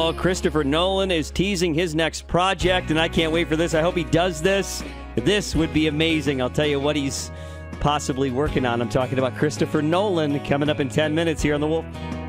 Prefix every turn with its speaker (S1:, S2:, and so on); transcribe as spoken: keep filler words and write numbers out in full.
S1: Oh, Christopher Nolan is teasing his next project, and I can't wait for this. I hope he does this. This would be amazing. I'll tell you what he's possibly working on. I'm talking about Christopher Nolan coming up in ten minutes here on The Wolf.